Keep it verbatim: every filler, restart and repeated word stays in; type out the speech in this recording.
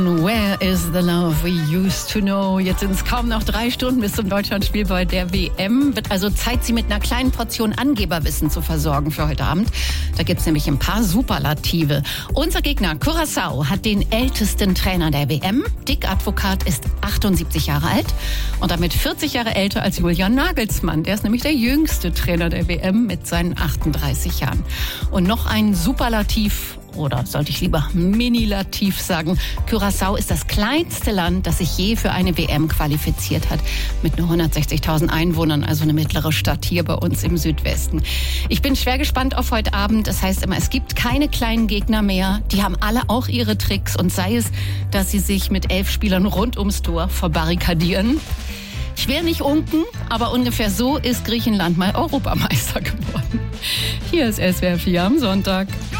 Where is the love we used to know? Jetzt sind es kaum noch drei Stunden bis zum Deutschlandspiel bei der W M. Wird also Zeit, Sie mit einer kleinen Portion Angeberwissen zu versorgen für heute Abend. Da gibt's nämlich ein paar Superlative. Unser Gegner Curaçao hat den ältesten Trainer der W M. Dick Advokat ist achtundsiebzig Jahre alt und damit vierzig Jahre älter als Julian Nagelsmann. Der ist nämlich der jüngste Trainer der W M mit seinen achtunddreißig Jahren. Und noch ein Superlativ. Oder sollte ich lieber Minilativ sagen, Curaçao ist das kleinste Land, das sich je für eine W M qualifiziert hat. Mit nur hundertsechzigtausend Einwohnern, also eine mittlere Stadt hier bei uns im Südwesten. Ich bin schwer gespannt auf heute Abend. Das heißt immer, es gibt keine kleinen Gegner mehr. Die haben alle auch ihre Tricks. Und sei es, dass sie sich mit elf Spielern rund ums Tor verbarrikadieren. Ich will nicht unken, aber ungefähr so ist Griechenland mal Europameister geworden. Hier ist S W R vier am Sonntag.